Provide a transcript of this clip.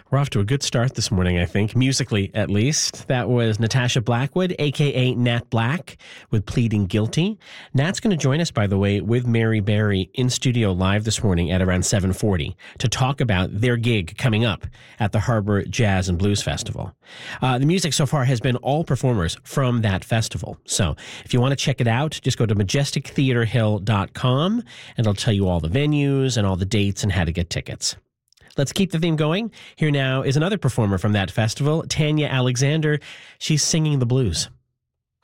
We're off to a good start this morning, I think, musically at least. That was Natasha Blackwood, a.k.a. Nat Black, with Pleading Guilty. Nat's going to join us, by the way, with Mary Berry in studio live this morning at around 7:40 to talk about their gig coming up at the Harbor Jazz and Blues Festival. The music so far has been all performers from that festival. So if you want to check it out, just go to majestictheaterhill.com and it'll tell you all the venues and all the dates and how to get tickets. Let's keep the theme going. Here now is another performer from that festival, Tanya Alexander. She's singing the blues.